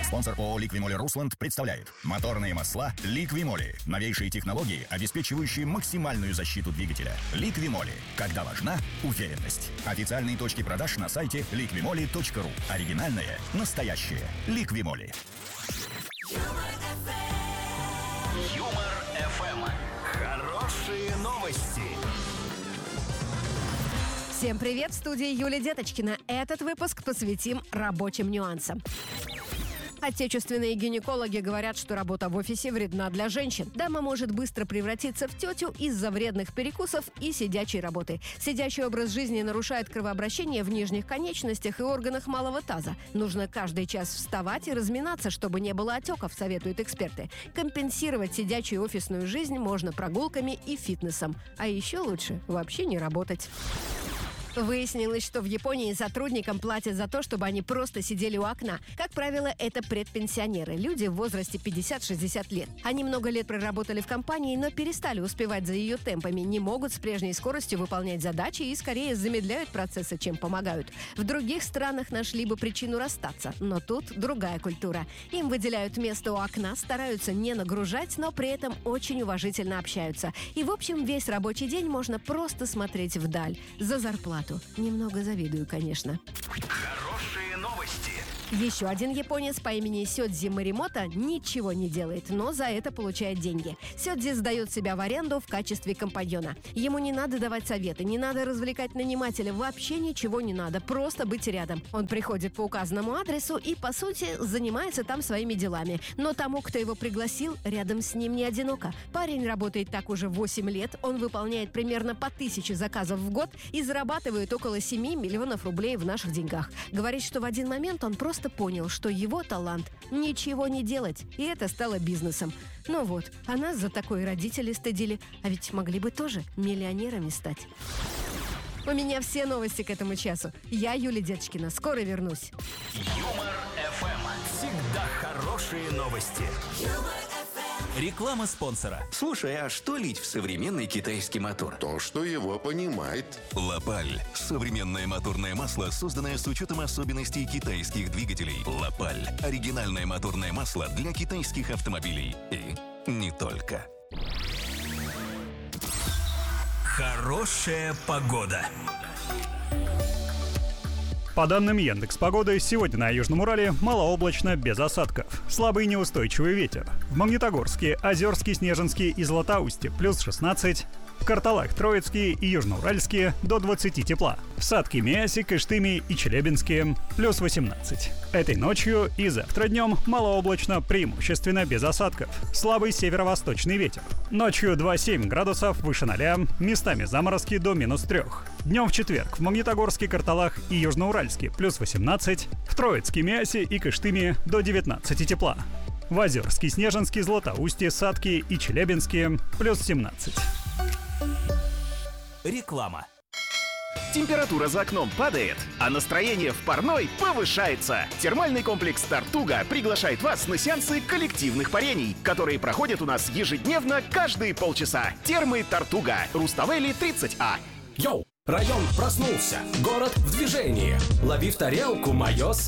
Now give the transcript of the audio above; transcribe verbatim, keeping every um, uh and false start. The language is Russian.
Спонсор ООО «Ликвимоли Русланд» представляет моторные масла «Ликвимоли». Новейшие технологии, обеспечивающие максимальную защиту двигателя. «Ликвимоли». Когда важна уверенность. Официальные точки продаж на сайте ликвимоли точка ру. Оригинальное, настоящее. «Ликвимоли». Юмор эф эм. Хорошие новости. Всем привет, в студии Юлия Деточкина. Этот выпуск посвятим рабочим нюансам. Отечественные гинекологи говорят, что работа в офисе вредна для женщин. Дама может быстро превратиться в тетю из-за вредных перекусов и сидячей работы. Сидячий образ жизни нарушает кровообращение в нижних конечностях и органах малого таза. Нужно каждый час вставать и разминаться, чтобы не было отеков, советуют эксперты. Компенсировать сидячую офисную жизнь можно прогулками и фитнесом. А еще лучше вообще не работать. Выяснилось, что в Японии сотрудникам платят за то, чтобы они просто сидели у окна. Как правило, это предпенсионеры, люди в возрасте пятьдесят-шестьдесят лет. Они много лет проработали в компании, но перестали успевать за ее темпами, не могут с прежней скоростью выполнять задачи и скорее замедляют процессы, чем помогают. В других странах нашли бы причину расстаться, но тут другая культура. Им выделяют место у окна, стараются не нагружать, но при этом очень уважительно общаются. И, в общем, весь рабочий день можно просто смотреть вдаль, за зарплату. Немного завидую, конечно. Хорошие новости. Еще один японец по имени Сёдзи Моримото ничего не делает, но за это получает деньги. Сёдзи сдает себя в аренду в качестве компаньона. Ему не надо давать советы, не надо развлекать нанимателя, вообще ничего не надо, просто быть рядом. Он приходит по указанному адресу и, по сути, занимается там своими делами. Но тому, кто его пригласил, рядом с ним не одиноко. Парень работает так уже восемь лет, он выполняет примерно по тысяче заказов в год и зарабатывает около семи миллионов рублей в наших деньгах. Говорит, что в один момент он просто понял, что его талант – ничего не делать, и это стало бизнесом. Ну вот, а нас за такое родители стыдили, а ведь могли бы тоже миллионерами стать. У меня все новости к этому часу. Я Юлия Деточкина, скоро вернусь. Юмор эф эм. Всегда хорошие новости. Реклама спонсора. Слушай, а что лить в современный китайский мотор? То, что его понимает. Лапаль. Современное моторное масло, созданное с учетом особенностей китайских двигателей. Лапаль. Оригинальное моторное масло для китайских автомобилей. И не только. Хорошая погода. По данным Яндекс.Погоды, сегодня на Южном Урале малооблачно, без осадков. Слабый неустойчивый ветер. В Магнитогорске, Озерске, Снежинске и Златоусте плюс шестнадцать. В Карталах, Троицкие и Южноуральские до двадцати тепла. В Сатке, Миасе, Кыштыме и Челябинске плюс восемнадцать. Этой ночью и завтра днем малооблачно, преимущественно без осадков. Слабый северо-восточный ветер. Ночью два-семь градусов выше ноля, местами заморозки до минус трех. Днем в четверг в Магнитогорске, Карталах и Южноуральске плюс восемнадцать. В Троицке, Миасе и Кыштыме до девятнадцати тепла. В Озерске, Снежинске, Златоусте, Сатке и Челябинске плюс семнадцать. Реклама. Температура за окном падает, а настроение в парной повышается. Термальный комплекс «Тартуга» приглашает вас на сеансы коллективных парений, которые проходят у нас ежедневно каждые полчаса. Термы «Тартуга», Руставели тридцать А. Йоу! Район проснулся, город в движении. Лови в тарелку мое